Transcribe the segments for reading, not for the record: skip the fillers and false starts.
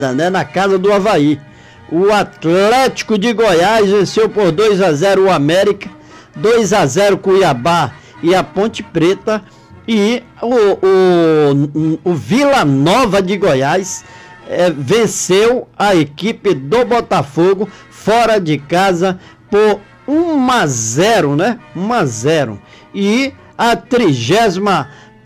né, na casa do Avaí. O Atlético de Goiás venceu por 2-0 o América, 2-0 Cuiabá e a Ponte Preta, e o Vila Nova de Goiás venceu a equipe do Botafogo fora de casa por 1-0, né? 1-0. E a 31ª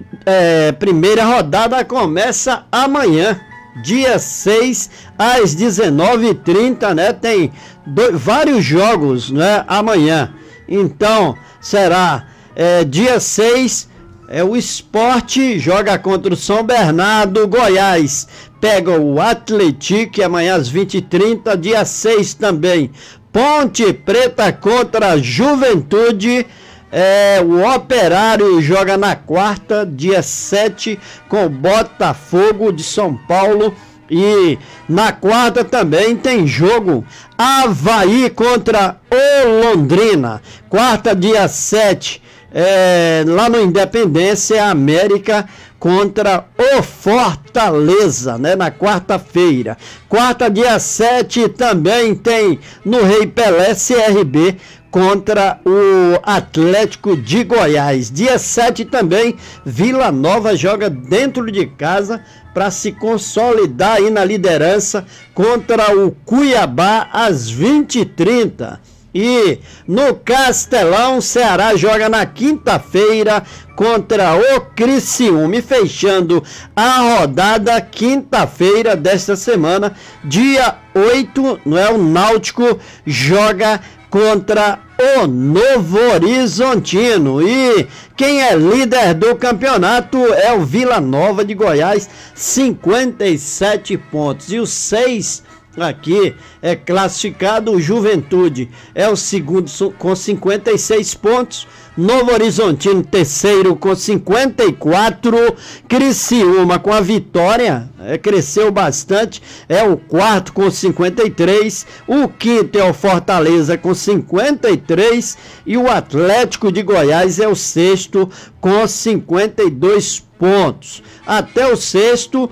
rodada começa amanhã, dia 6, às 19h30, né? Tem vários jogos, né? Amanhã. Então, será dia 6, o Sport joga contra o São Bernardo, Goiás pega o Atlético amanhã às 20h30, dia 6 também. Ponte Preta contra a Juventude. O Operário joga na quarta, dia 7, com o Botafogo de São Paulo. E na quarta também tem jogo Avaí contra o Londrina. Quarta, dia 7, lá no Independência, América contra o Fortaleza, né, na quarta-feira. Quarta, dia 7, também tem no Rei Pelé, CRB contra o Atlético de Goiás. Dia 7 também, Vila Nova joga dentro de casa para se consolidar aí na liderança contra o Cuiabá às 20h30. E no Castelão, Ceará joga na quinta-feira contra o Criciúma. E fechando a rodada, quinta-feira desta semana, dia 8, o Náutico joga contra o Novo Horizontino. E quem é líder do campeonato é o Vila Nova de Goiás, 57 pontos. E os 6 aqui é classificado o Juventude, é o segundo com 56 pontos, Novo Horizontino terceiro com 54, Criciúma com a vitória, cresceu bastante, é o quarto com 53, o quinto é o Fortaleza com 53 e o Atlético de Goiás é o sexto com 52 pontos. Até o sexto,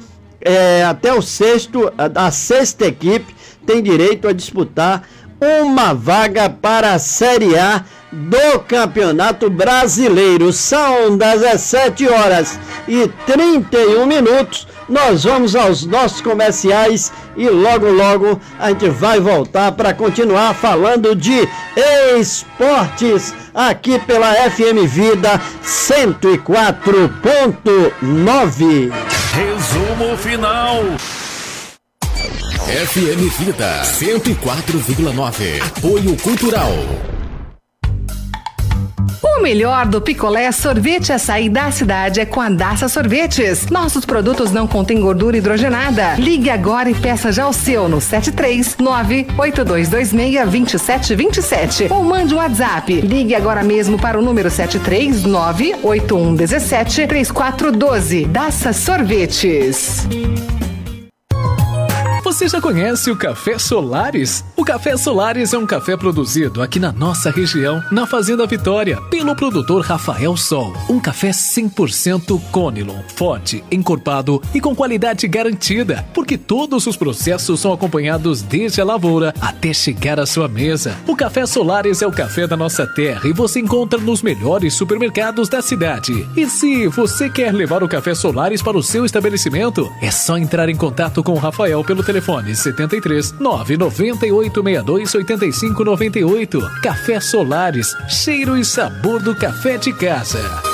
a sexta equipe tem direito a disputar uma vaga para a Série A do Campeonato Brasileiro. São 17h31. Nós vamos aos nossos comerciais e logo a gente vai voltar para continuar falando de esportes aqui pela FM Vida 104.9. Resumo final. FM Vida 104,9. Apoio Cultural. O melhor do picolé, sorvete e açaí da cidade é com a Daça Sorvetes. Nossos produtos não contêm gordura hidrogenada. Ligue agora e peça já o seu no 739-8226-2727 ou mande um WhatsApp. Ligue agora mesmo para o número 739-8117-3412. Daça Sorvetes. Você já conhece o Café Solares? O Café Solares é um café produzido aqui na nossa região, na Fazenda Vitória, pelo produtor Rafael Sol. Um café 100% Conilon, forte, encorpado e com qualidade garantida, porque todos os processos são acompanhados desde a lavoura até chegar à sua mesa. O Café Solares é o café da nossa terra e você encontra nos melhores supermercados da cidade. E se você quer levar o Café Solares para o seu estabelecimento, é só entrar em contato com o Rafael pelo telefone 73 998 62 85 98. Café Solares, cheiro e sabor do café de casa.